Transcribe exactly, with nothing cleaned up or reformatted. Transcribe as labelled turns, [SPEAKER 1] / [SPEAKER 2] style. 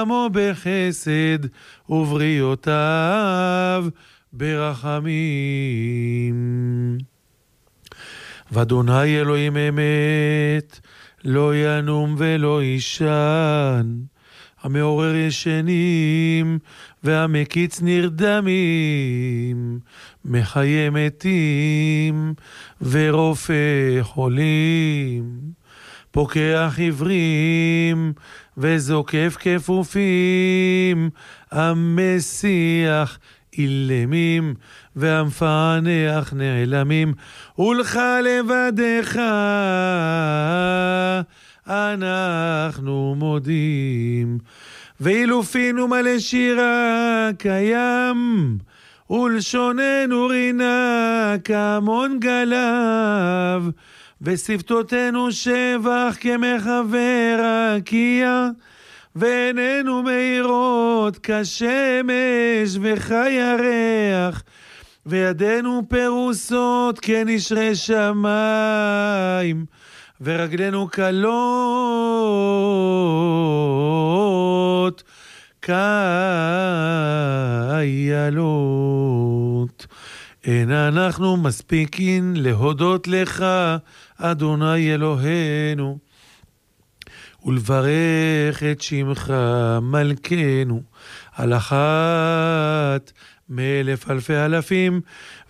[SPEAKER 1] עמו בחסד ובריאותיו ברחמים. ואדוני אלוהים אמת, לא ינום ולא יישן, המעורר ישנים והמקיץ נרדמים, מחיה מתים ורופא חולים, פוקח עיוורים וזוקף כפופים, המסיח אילמים והמפענח נעלמים. ולך לבדך אנחנו מודים, ואילו פינו מלא שירה קיים, ולשוננו רינה כמון גלב, ושפתותינו שבח כמחווה רקיע, ועינינו מאירות כשמש וכירח, וידינו פרוסות כנשרי שמיים, ורגלינו קלות כאיילות. אין אנחנו מספיקין להודות לך, אדוני אלוהינו, ולברך את שמך מלכנו, על אחת מאלף אלפי אלפים,